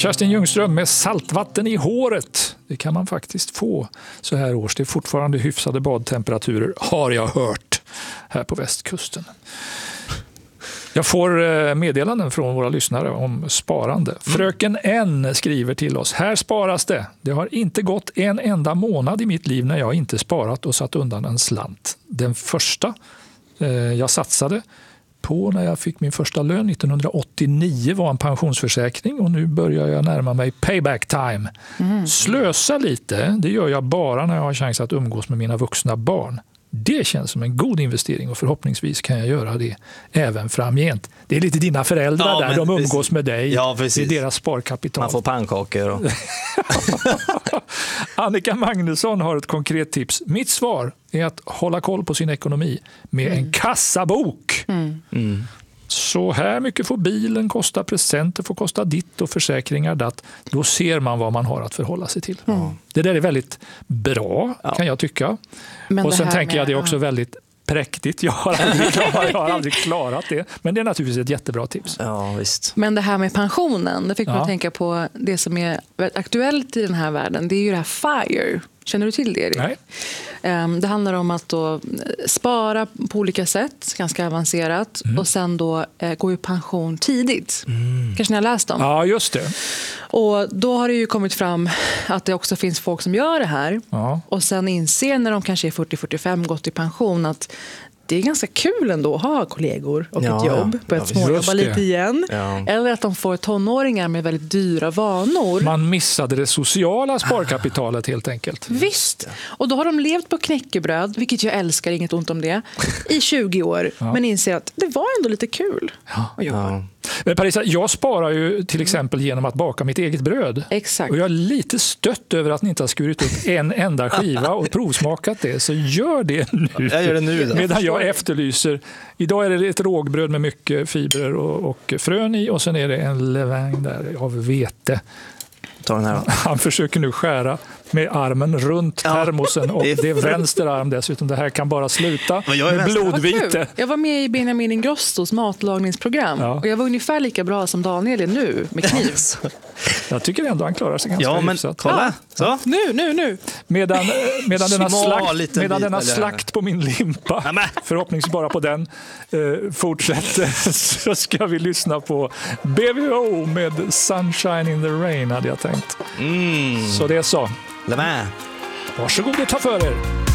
Kerstin Ljungström med saltvatten i håret. Det kan man faktiskt få så här års. Det är fortfarande hyfsade badtemperaturer, har jag hört, här på västkusten. Jag får meddelanden från våra lyssnare om sparande. Fröken N skriver till oss. Här sparas det. Det har inte gått en enda månad i mitt liv när jag inte sparat och satt undan en slant. Den första jag satsade på när jag fick min första lön 1989 var en pensionsförsäkring och nu börjar jag närma mig payback time. Slösa lite, det gör jag bara när jag har chans att umgås med mina vuxna barn. Det känns som en god investering och förhoppningsvis kan jag göra det även framgent. Det är lite dina föräldrar där, de umgås med dig. Ja, det är deras sparkapital. Man får pannkakor. Och... Annika Magnusson har ett konkret tips. Mitt svar är att hålla koll på sin ekonomi med en kassabok. Så här mycket får bilen kosta, presenter får kosta ditt och försäkringar datt. Då ser man vad man har att förhålla sig till. Det där är väldigt bra, kan jag tycka. Men och sen tänker jag det är också väldigt präktigt. Jag har aldrig klarat det. Men det är naturligtvis ett jättebra tips. Ja, visst. Men det här med pensionen, det fick man tänka på. Det som är aktuellt i den här världen, det är ju det här FIRE. Känner du till det, Erik? Nej. Det handlar om att då spara på olika sätt, ganska avancerat, och sen då gå i pension tidigt. Kanske ni har läst om? Ja, just det. Och då har det ju kommit fram att det också finns folk som gör det här. Ja. Och sen inser när de kanske är 40-45 gått i pension att det är ganska kul ändå att ha kollegor och ett jobb. Börjat småjobba lite igen. Ja. Eller att de får tonåringar med väldigt dyra vanor. Man missade det sociala sparkapitalet helt enkelt. Visst. Och då har de levt på knäckebröd, vilket jag älskar, inget ont om det, i 20 år. Men inser att det var ändå lite kul att jobba. Men Parisa, jag sparar ju till exempel genom att baka mitt eget bröd. Exakt. Och jag är lite stött över att ni inte har skurit upp en enda skiva och provsmakat det. Så gör det nu. Jag gör det nu då. Medan jag efterlyser. Idag är det ett rågbröd med mycket fibrer och frön i. Och sen är det en levain där av vete. Ta den här. Han försöker nu skära med armen runt termosen och det är vänster arm dessutom. Det här kan bara sluta med blodvite. Jag var med i Benjamin Ingrossos matlagningsprogram och jag var ungefär lika bra som Daniel är nu med kniv. Jag tycker ändå han klarar sig ganska hyfsat. Kolla. Så. Nu. Medan denna slakt på min limpa, förhoppningsvis bara på den, fortsätter, så ska vi lyssna på BVO med Sunshine in the Rain, hade jag tänkt. Så det är så. Varsågod och ta för er.